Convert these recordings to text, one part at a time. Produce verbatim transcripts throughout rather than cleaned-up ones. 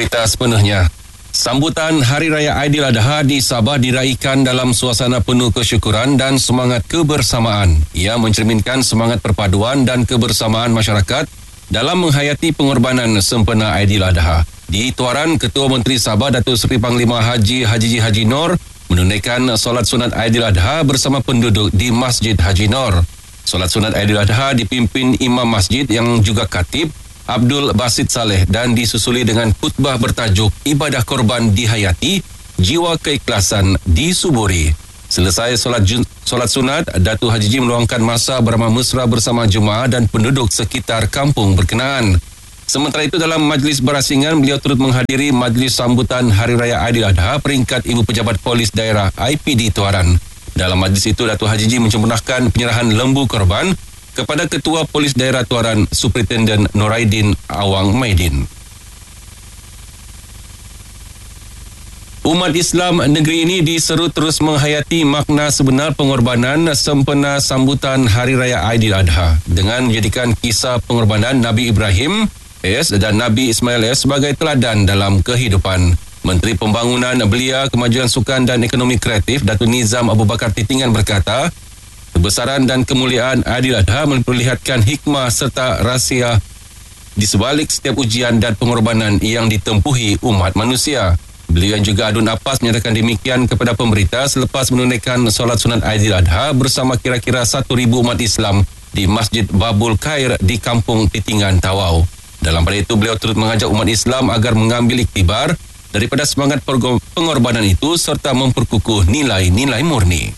Berita sepenuhnya. Sambutan Hari Raya Aidiladha di Sabah diraikan dalam suasana penuh kesyukuran dan semangat kebersamaan. Ia mencerminkan semangat perpaduan dan kebersamaan masyarakat dalam menghayati pengorbanan sempena Aidiladha. Di Tuaran, Ketua Menteri Sabah Datuk Seri Panglima Haji Haji Haji Nor menunaikan solat sunat Aidiladha bersama penduduk di Masjid Haji Nor. Solat sunat Aidiladha dipimpin Imam Masjid yang juga Khatib Abdul Basit Saleh dan disusuli dengan khutbah bertajuk Ibadah Korban Dihayati, Jiwa Keikhlasan Disuburi. Selesai solat, jun, solat sunat, Datuk Haji Ji meluangkan masa beramah mesra bersama jemaah dan penduduk sekitar kampung berkenaan. Sementara itu, dalam majlis berasingan, beliau turut menghadiri majlis sambutan Hari Raya Aidiladha peringkat Ibu Pejabat Polis Daerah I P D Tuaran. Dalam majlis itu, Datuk Haji Ji menyempurnakan penyerahan lembu korban kepada Ketua Polis Daerah Tuaran Superintendent Noraidin Awang Maidin. Umat Islam negeri ini diseru terus menghayati makna sebenar pengorbanan sempena sambutan Hari Raya Aidiladha dengan menjadikan kisah pengorbanan Nabi Ibrahim A S dan Nabi Ismail A S sebagai teladan dalam kehidupan. Menteri Pembangunan Belia, Kemajuan Sukan dan Ekonomi Kreatif Datuk Nizam Abu Bakar Titingan berkata, kebesaran dan kemuliaan Aidiladha memperlihatkan hikmah serta rahsia di sebalik setiap ujian dan pengorbanan yang ditempuhi umat manusia. Beliau juga adu nafas menyatakan demikian kepada pemberita selepas menunaikan solat sunat Aidiladha bersama kira-kira satu ribu umat Islam di Masjid Babul Khair di Kampung Titingan, Tawau. Dalam pada itu, beliau turut mengajak umat Islam agar mengambil iktibar daripada semangat pengorbanan itu serta memperkukuh nilai-nilai murni.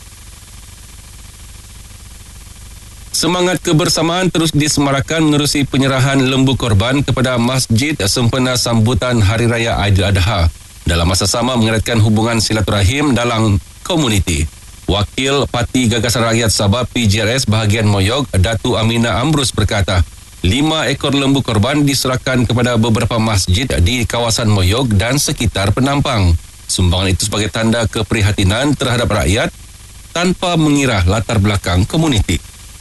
Semangat kebersamaan terus disemarakan menerusi penyerahan lembu korban kepada masjid sempena sambutan Hari Raya Aidiladha. Dalam masa sama mengeratkan hubungan silaturahim dalam komuniti. Wakil Parti Gagasan Rakyat Sabah P G R S bahagian Moyog, Datuk Amina Ambrus berkata, lima ekor lembu korban diserahkan kepada beberapa masjid di kawasan Moyog dan sekitar Penampang. Sumbangan itu sebagai tanda keprihatinan terhadap rakyat tanpa mengira latar belakang komuniti.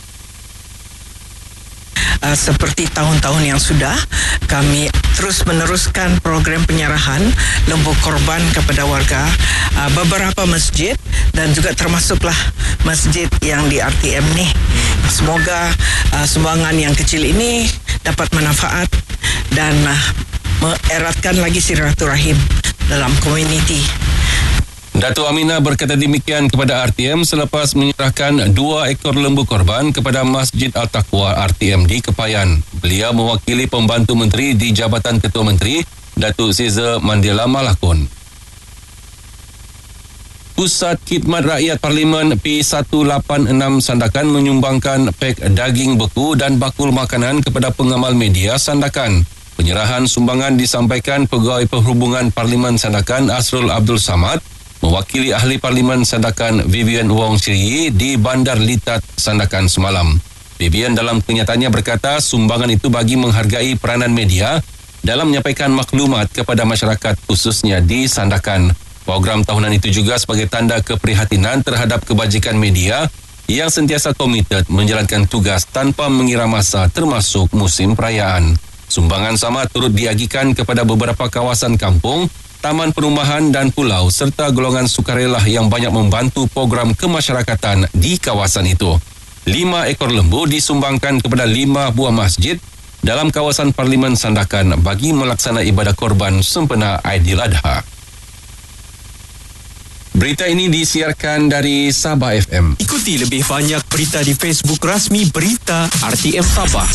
Uh, seperti tahun-tahun yang sudah, kami terus meneruskan program penyerahan lembu korban kepada warga uh, beberapa masjid dan juga termasuklah masjid yang di R T M ni. Semoga uh, sumbangan yang kecil ini dapat manfaat dan uh, mengeratkan lagi silaturahim dalam komuniti. Datuk Aminah berkata demikian kepada R T M selepas menyerahkan dua ekor lembu korban kepada Masjid Al-Taqwa R T M di Kepayan. Beliau mewakili pembantu menteri di Jabatan Ketua Menteri, Datuk Caesar Mandela Malakun. Pusat Khidmat Rakyat Parlimen P seratus lapan puluh enam Sandakan menyumbangkan pek daging beku dan bakul makanan kepada pengamal media Sandakan. Penyerahan sumbangan disampaikan Pegawai Perhubungan Parlimen Sandakan Asrul Abdul Samad mewakili Ahli Parlimen Sandakan Vivian Wong Chiri di Bandar Litat Sandakan semalam. Vivian dalam kenyataannya berkata sumbangan itu bagi menghargai peranan media dalam menyampaikan maklumat kepada masyarakat khususnya di Sandakan. Program tahunan itu juga sebagai tanda keprihatinan terhadap kebajikan media yang sentiasa komited menjalankan tugas tanpa mengira masa termasuk musim perayaan. Sumbangan sama turut diagikan kepada beberapa kawasan kampung, taman perumahan dan pulau serta golongan sukarela yang banyak membantu program kemasyarakatan di kawasan itu. Lima ekor lembu disumbangkan kepada lima buah masjid dalam kawasan Parlimen Sandakan bagi melaksana ibadah korban sempena Aidiladha. Berita ini disiarkan dari Sabah F M. Ikuti lebih banyak berita di Facebook rasmi Berita R T M Sabah.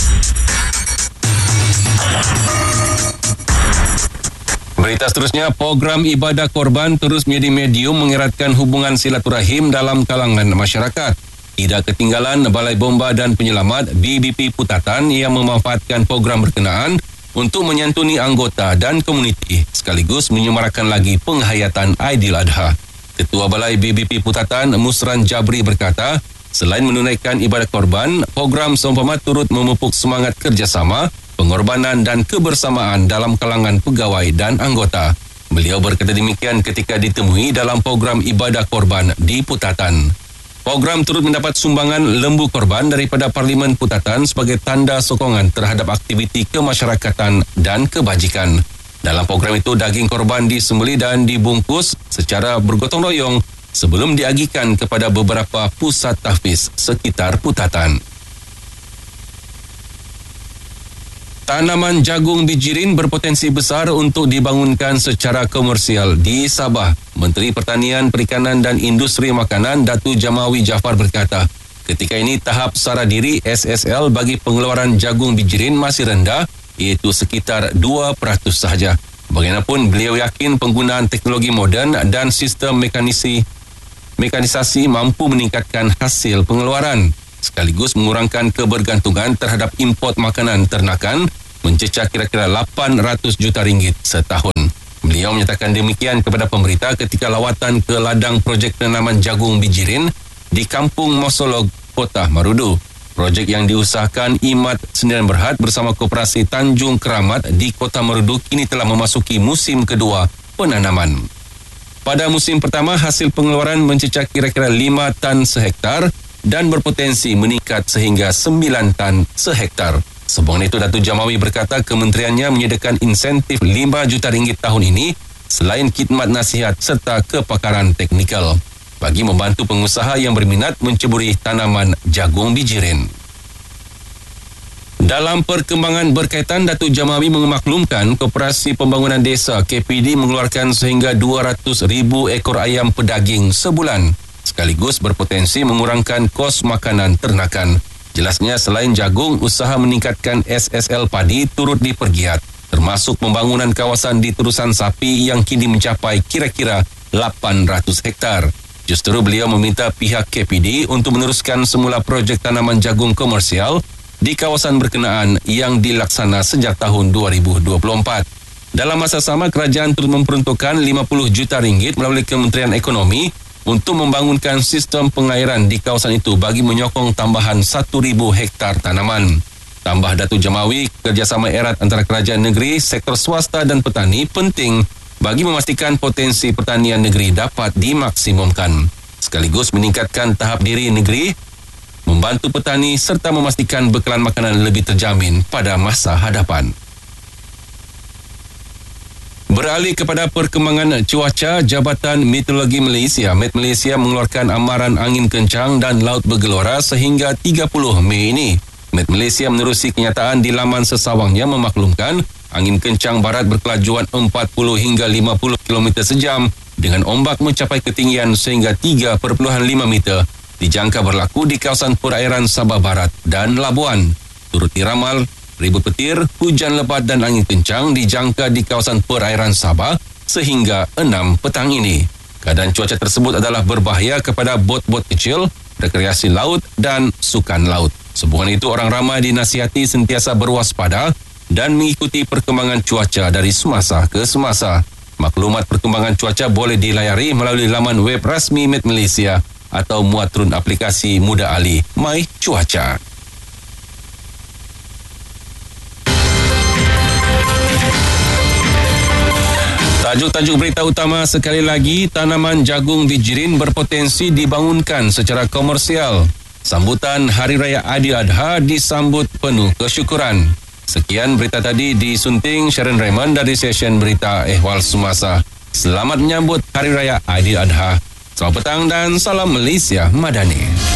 Berita seterusnya, program ibadah korban terus menjadi medium mengeratkan hubungan silaturahim dalam kalangan masyarakat. Tidak ketinggalan Balai Bomba dan Penyelamat B B P Putatan yang memanfaatkan program berkenaan untuk menyantuni anggota dan komuniti sekaligus menyemarakan lagi penghayatan Aidiladha. Ketua Balai B B P Putatan Musran Jabri berkata, selain menunaikan ibadah korban, program seumpama turut memupuk semangat kerjasama, pengorbanan dan kebersamaan dalam kalangan pegawai dan anggota. Beliau berkata demikian ketika ditemui dalam program ibadah korban di Putatan. Program turut mendapat sumbangan lembu korban daripada Parlimen Putatan sebagai tanda sokongan terhadap aktiviti kemasyarakatan dan kebajikan. Dalam program itu, daging korban disembelih dan dibungkus secara bergotong royong sebelum diagihkan kepada beberapa pusat tahfiz sekitar Putatan. Tanaman jagung bijirin berpotensi besar untuk dibangunkan secara komersial di Sabah. Menteri Pertanian, Perikanan dan Industri Makanan Datuk Jamawi Jaafar berkata, ketika ini tahap sara diri S S L bagi pengeluaran jagung bijirin masih rendah, iaitu sekitar dua peratus sahaja. Bagaimanapun, beliau yakin penggunaan teknologi moden dan sistem mekanisasi, mekanisasi mampu meningkatkan hasil pengeluaran, sekaligus mengurangkan kebergantungan terhadap import makanan ternakan mencecah kira-kira lapan ratus juta ringgit setahun. Beliau menyatakan demikian kepada pemberita ketika lawatan ke ladang projek penanaman jagung bijirin di Kampung Mosolog, Kota Marudu. Projek yang diusahakan Imat Sendirian Berhad bersama Koperasi Tanjung Keramat di Kota Marudu kini telah memasuki musim kedua penanaman. Pada musim pertama, hasil pengeluaran mencecah kira-kira lima tan sehektar dan berpotensi meningkat sehingga sembilan tan sehektar. Sebelum itu, Datuk Jamawi berkata kementeriannya menyediakan insentif lima juta ringgit tahun ini selain khidmat nasihat serta kepakaran teknikal bagi membantu pengusaha yang berminat menceburi tanaman jagung bijirin. Dalam perkembangan berkaitan, Datuk Jamawi memaklumkan Koperasi Pembangunan Desa K P D mengeluarkan sehingga dua ratus ribu ekor ayam pedaging sebulan, sekaligus berpotensi mengurangkan kos makanan ternakan. Jelasnya, selain jagung, usaha meningkatkan S S L padi turut dipergiat, termasuk pembangunan kawasan di Terusan Sapi yang kini mencapai kira-kira lapan ratus hektar. Justru beliau meminta pihak K P D untuk meneruskan semula projek tanaman jagung komersial di kawasan berkenaan yang dilaksana sejak tahun dua ribu dua puluh empat. Dalam masa sama, kerajaan turut memperuntukkan lima puluh juta ringgit melalui Kementerian Ekonomi untuk membangunkan sistem pengairan di kawasan itu bagi menyokong tambahan seribu hektar tanaman. Tambah Datuk Jamawi, kerjasama erat antara kerajaan negeri, sektor swasta dan petani penting bagi memastikan potensi pertanian negeri dapat dimaksimumkan, sekaligus meningkatkan tahap diri negeri, membantu petani serta memastikan bekalan makanan lebih terjamin pada masa hadapan. Beralih kepada perkembangan cuaca, Jabatan Meteorologi Malaysia, Met Malaysia mengeluarkan amaran angin kencang dan laut bergelora sehingga tiga puluh Mei ini. Met Malaysia menerusi kenyataan di laman sesawangnya memaklumkan angin kencang barat berkelajuan empat puluh hingga lima puluh kilometer sejam dengan ombak mencapai ketinggian sehingga tiga perpuluhan lima meter dijangka berlaku di kawasan perairan Sabah Barat dan Labuan. Turut diramal ribut petir, hujan lebat dan angin kencang dijangka di kawasan perairan Sabah sehingga enam petang ini. Keadaan cuaca tersebut adalah berbahaya kepada bot-bot kecil, rekreasi laut dan sukan laut. Sehubungan itu, orang ramai dinasihati sentiasa berwaspada dan mengikuti perkembangan cuaca dari semasa ke semasa. Maklumat perkembangan cuaca boleh dilayari melalui laman web rasmi Met Malaysia atau muat turun aplikasi Muda Ali My Cuaca. Tajuk-tajuk berita utama sekali lagi, tanaman jagung bijirin berpotensi dibangunkan secara komersial. Sambutan Hari Raya Aidiladha disambut penuh kesyukuran. Sekian berita tadi disunting Sharon Raymond dari session berita Ehwal Semasa. Selamat menyambut Hari Raya Aidiladha. Selamat petang dan salam Malaysia Madani.